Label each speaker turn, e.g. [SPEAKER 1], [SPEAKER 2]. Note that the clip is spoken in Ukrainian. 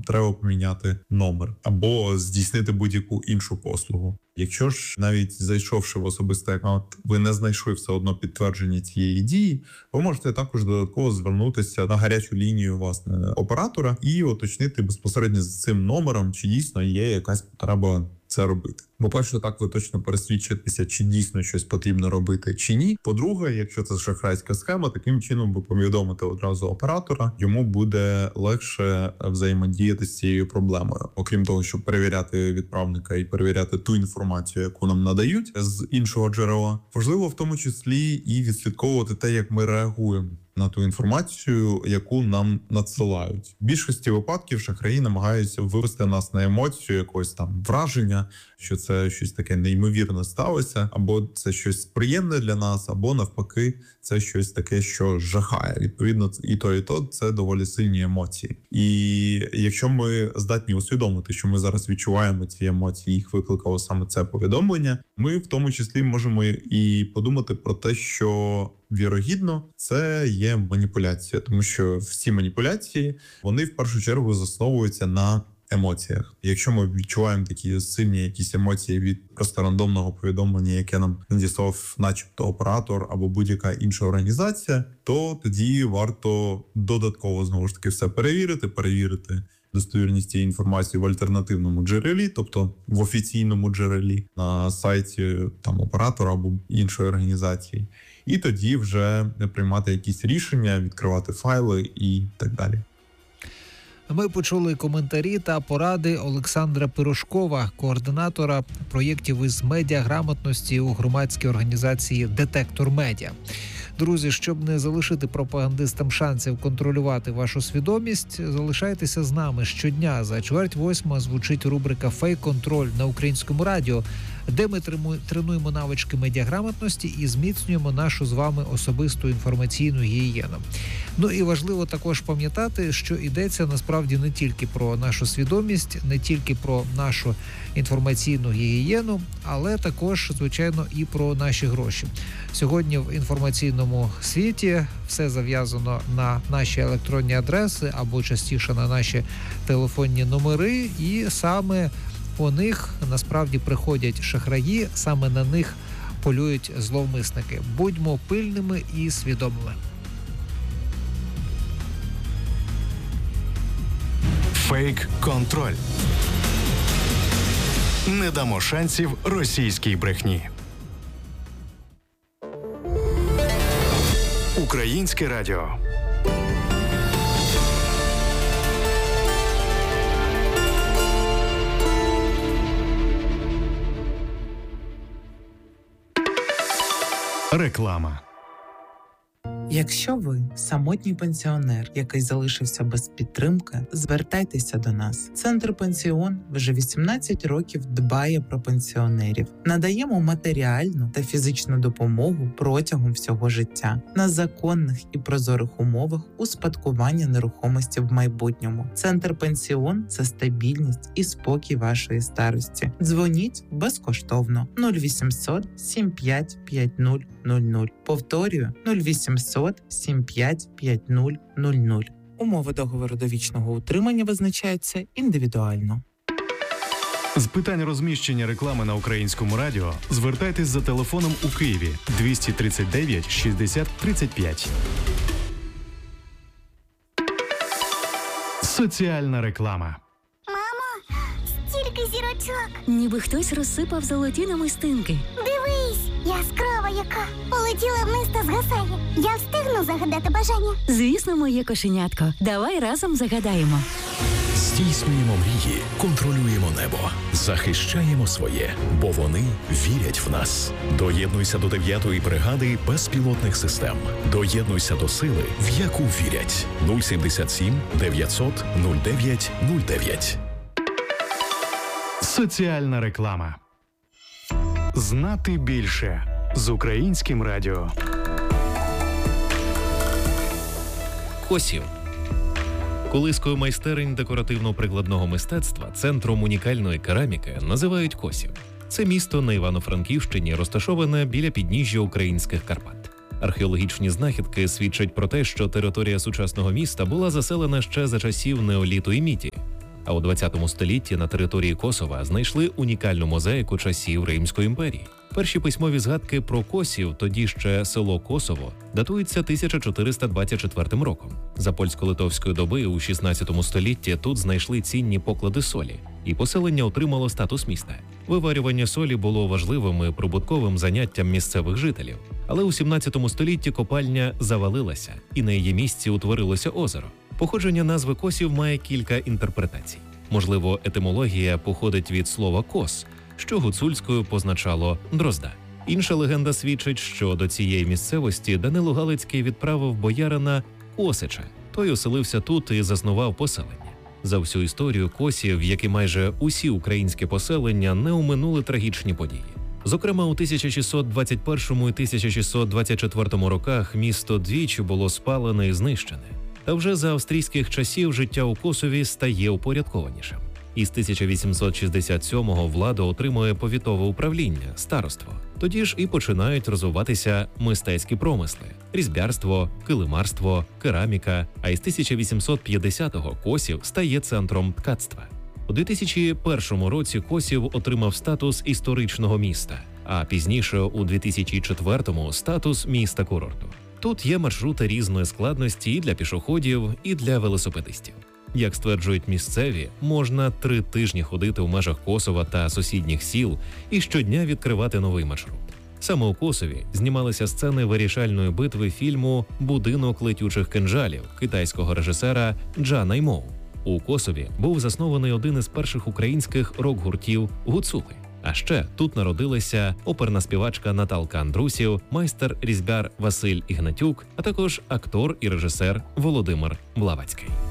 [SPEAKER 1] там треба поміняти номер або здійснити будь-яку іншу послугу. Якщо ж навіть зайшовши в особистий аккаунт, ви не знайшли все одно підтвердження цієї дії, ви можете також додатково звернутися на гарячу лінію власне оператора і уточнити безпосередньо з цим номером, чи дійсно є якась потреба це робити. По-перше, так ви точно пересвідчитеся, чи дійсно щось потрібно робити, чи ні. По-друге, якщо це шахрайська схема, таким чином ви повідомите одразу оператора, йому буде легше взаємодіяти з цією проблемою. Окрім того, щоб перевіряти відправника і перевіряти ту інформацію, яку нам надають з іншого джерела, важливо в тому числі і відслідковувати те, як ми реагуємо на ту інформацію, яку нам надсилають. В більшості випадків шахраї намагаються вивести нас на емоцію якогось там враження, що це щось таке неймовірне сталося, або це щось приємне для нас, або навпаки, це щось таке, що жахає. Відповідно, і то це доволі сильні емоції. І якщо ми здатні усвідомити, що ми зараз відчуваємо ці емоції, їх викликало саме це повідомлення, ми в тому числі можемо і подумати про те, що вірогідно, це є маніпуляція, тому що всі маніпуляції, вони в першу чергу засновуються на емоціях. Якщо ми відчуваємо такі сильні якісь емоції від просто рандомного повідомлення, яке нам надіслав начебто оператор або будь-яка інша організація, то тоді варто додатково знову ж таки все перевірити достовірність цієї інформації в альтернативному джерелі, тобто в офіційному джерелі на сайті там оператора або іншої організації. І тоді вже приймати якісь рішення, відкривати файли і так далі.
[SPEAKER 2] Ми почули коментарі та поради Олександра Пирожкова, координатора проєктів із медіаграмотності у громадській організації «Детектор Медіа». Друзі, щоб не залишити пропагандистам шансів контролювати вашу свідомість, залишайтеся з нами. Щодня за 7:45 звучить рубрика «Фейк-контроль» на Українському радіо, де ми тренуємо навички медіаграмотності і зміцнюємо нашу з вами особисту інформаційну гігієну. Ну і важливо також пам'ятати, що йдеться насправді не тільки про нашу свідомість, не тільки про нашу інформаційну гігієну, але також, звичайно, і про наші гроші. Сьогодні в інформаційному світі все зав'язано на наші електронні адреси або частіше на наші телефонні номери, і саме по них насправді приходять шахраї, саме на них полюють зловмисники. Будьмо пильними і свідомими.
[SPEAKER 3] Фейк-контроль. Не дамо шансів російській брехні. Українське радіо. Реклама.
[SPEAKER 4] Якщо ви самотній пенсіонер, який залишився без підтримки, звертайтеся до нас. Центр «Пенсіон» вже 18 років дбає про пенсіонерів. Надаємо матеріальну та фізичну допомогу протягом всього життя на законних і прозорих умовах успадкування нерухомості в майбутньому. Центр «Пенсіон» – це стабільність і спокій вашої старості. Дзвоніть безкоштовно 0800 75 50 00. Повторюю 0800 75 50 00. Умови договору довічного утримання визначаються індивідуально.
[SPEAKER 3] З питань розміщення реклами на Українському радіо звертайтесь за телефоном у Києві 239 60 35. Соціальна реклама.
[SPEAKER 5] Мамо, стільки зірочок.
[SPEAKER 6] Ніби хтось розсипав золоті намистинки.
[SPEAKER 5] Дивись, яскрава яка. Полетіла вниз та згасає. Я встигну загадати бажання?
[SPEAKER 6] Звісно, моє кошенятко. Давай разом загадаємо.
[SPEAKER 7] Здійснюємо мрії, контролюємо небо, захищаємо своє, бо вони вірять в нас. Доєднуйся до 9-ї бригади безпілотних систем. Доєднуйся до сили, в яку вірять. 077 900 09 09.
[SPEAKER 3] Соціальна реклама. Знати більше з Українським радіо.
[SPEAKER 8] Косів. Колискою майстерень декоративно-прикладного мистецтва центром унікальної кераміки називають Косів. Це місто на Івано-Франківщині розташоване біля підніжжя українських Карпат. Археологічні знахідки свідчать про те, що територія сучасного міста була заселена ще за часів неоліту і міді. А у 20 столітті на території Косова знайшли унікальну мозаїку часів Римської імперії. Перші письмові згадки про косів, тоді ще село Косово, датуються 1424 роком. За польсько-литовської доби у 16 столітті тут знайшли цінні поклади солі, і поселення отримало статус міста. Виварювання солі було важливим і прибутковим заняттям місцевих жителів. Але у 17 столітті копальня завалилася, і на її місці утворилося озеро. Походження назви Косів має кілька інтерпретацій. Можливо, етимологія походить від слова «кос», що гуцульською позначало «дрозда». Інша легенда свідчить, що до цієї місцевості Данило Галицький відправив боярина Косича. Той оселився тут і заснував поселення. За всю історію Косів, як і майже усі українські поселення, не оминули трагічні події. Зокрема, у 1621 і 1624 роках місто двічі було спалене і знищене. Та вже за австрійських часів життя у Косові стає упорядкованішим. Із 1867-го влада отримує повітове управління – староство. Тоді ж і починають розвиватися мистецькі промисли – різьбярство, килимарство, кераміка, а із 1850-го Косів стає центром ткацтва. У 2001 році Косів отримав статус історичного міста, а пізніше у 2004-му – статус міста-курорту. Тут є маршрути різної складності і для пішоходів, і для велосипедистів. Як стверджують місцеві, можна 3 тижні ходити в межах Косова та сусідніх сіл і щодня відкривати новий маршрут. Саме у Косові знімалися сцени вирішальної битви фільму «Будинок летючих кинджалів» китайського режисера Джана Ймоу. У Косові був заснований один із перших українських рок-гуртів «Гуцули». А ще тут народилася оперна співачка Наталка Андрусів, майстер-різьбяр Василь Ігнатюк, а також актор і режисер Володимир Блавацький.